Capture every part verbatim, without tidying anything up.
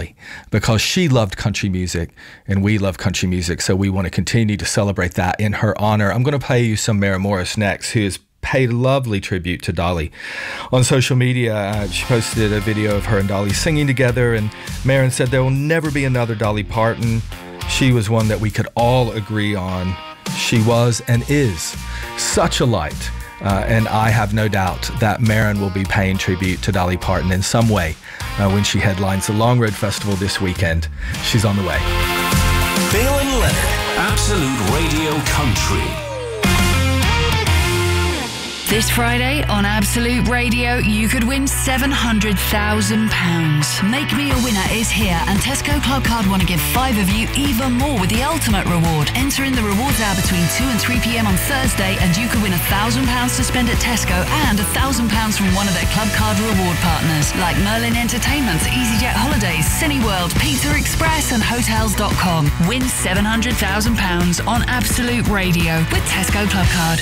Dolly, because she loved country music and we love country music, so we want to continue to celebrate that in her honor. I'm going to play you some Maren Morris next, who has paid lovely tribute to Dolly on social media. Uh, she posted a video of her and Dolly singing together, and Maren said there will never be another Dolly Parton. She was one that we could all agree on. She was and is such a light, uh, and I have no doubt that Maren will be paying tribute to Dolly Parton in some way uh, when she headlines the Long Road Festival this weekend. She's on the way. Bill and Leonard, Absolute Radio Country. This Friday on Absolute Radio, you could win seven hundred thousand pounds. Make Me a Winner is here, and Tesco Club Card want to give five of you even more with the ultimate reward. Enter in the rewards hour between two and three p.m. on Thursday, and you could win one thousand pounds to spend at Tesco and one thousand pounds from one of their Club Card reward partners, like Merlin Entertainments, EasyJet Holidays, Cineworld, Pizza Express and Hotels dot com. Win seven hundred thousand pounds on Absolute Radio with Tesco Club Card.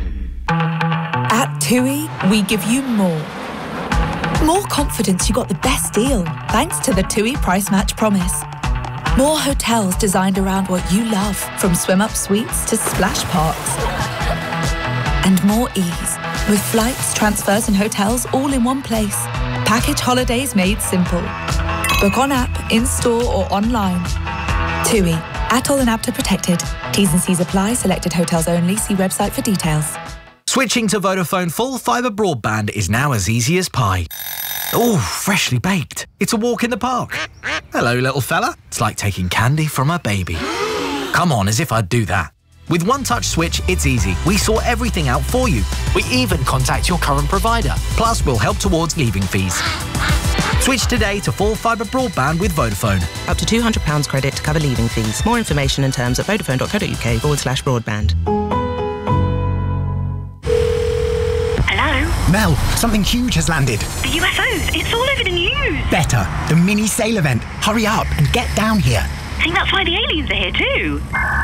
At TUI, we give you more. More confidence you got the best deal, thanks to the TUI Price Match Promise. More hotels designed around what you love, from swim-up suites to splash parks. And more ease, with flights, transfers and hotels all in one place. Package holidays made simple. Book on app, in-store or online. TUI. Atoll and A B T A protected. T's and C's apply. Selected hotels only. See website for details. Switching to Vodafone full fibre broadband is now as easy as pie. Oh, freshly baked. It's a walk in the park. Hello, little fella. It's like taking candy from a baby. Come on, as if I'd do that. With One Touch Switch, it's easy. We sort everything out for you. We even contact your current provider. Plus, we'll help towards leaving fees. Switch today to full fibre broadband with Vodafone. Up to two hundred pounds credit to cover leaving fees. More information and terms at vodafone.co.uk forward slash broadband. Mel, something huge has landed. The U F Os, it's all over the news. Better, the mini sail event. Hurry up and get down here. I think that's why the aliens are here too.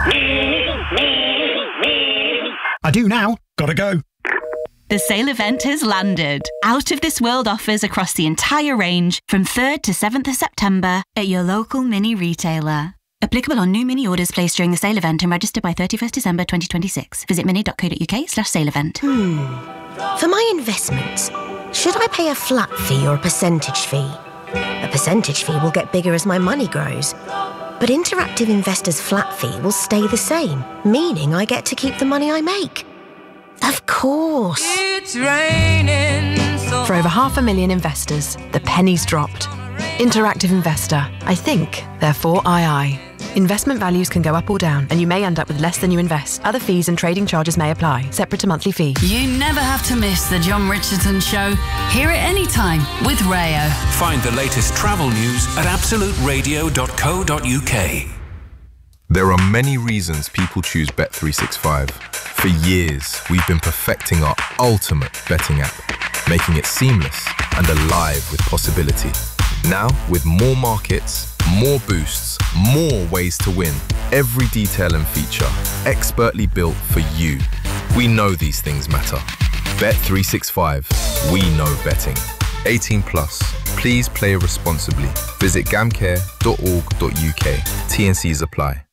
I do now. Gotta go. The sale event has landed. Out of this world offers across the entire range from third to seventh of September at your local mini retailer. Applicable on new mini orders placed during the sale event and registered by thirty-first December twenty twenty-six. Visit mini.co.uk slash sale event. Hmm. For my investments, should I pay a flat fee or a percentage fee? A percentage fee will get bigger as my money grows. But Interactive Investor's flat fee will stay the same, meaning I get to keep the money I make. Of course. It's raining. So For over half a million investors, the penny's dropped. Interactive Investor. I think, therefore I I. Investment values can go up or down, and you may end up with less than you invest. Other fees and trading charges may apply, separate to monthly fee. You never have to miss the John Richardson Show. Hear it anytime with Rayo. Find the latest travel news at absolute radio dot co dot uk. There are many reasons people choose Bet three sixty-five. For years, we've been perfecting our ultimate betting app, making it seamless and alive with possibility. Now, with more markets, more boosts, more ways to win, every detail and feature expertly built for you. We know these things matter. Bet three sixty-five. We know betting. eighteen plus. Please play responsibly. Visit gamcare dot org dot uk. T and C's apply.